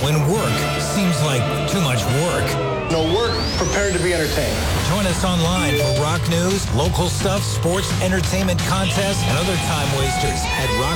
when work seems like too much work. No work, prepared to be entertained. Join us online for rock news, local stuff, sports, entertainment contests, and other time wasters at